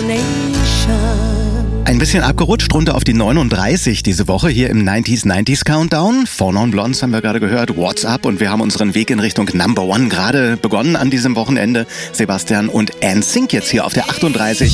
Ein bisschen abgerutscht, runter auf die 39 diese Woche hier im 90s Countdown. Four Non Blondes haben wir gerade gehört, What's Up, und wir haben unseren Weg in Richtung Number One gerade begonnen an diesem Wochenende. Sebastian und NSYNC jetzt hier auf der 38.